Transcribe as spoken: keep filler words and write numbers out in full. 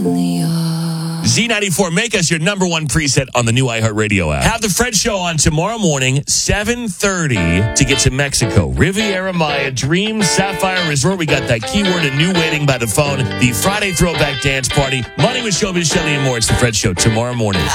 Z ninety-four, make us your number one preset on the new iHeartRadio app. Have the Fred Show on tomorrow morning, seven thirty, to get to Mexico. Riviera Maya Dream Sapphire Resort. We got that keyword, a new waiting by the phone. The Friday Throwback Dance Party. Money with Showbiz, Shelley and more. It's the Fred Show tomorrow morning.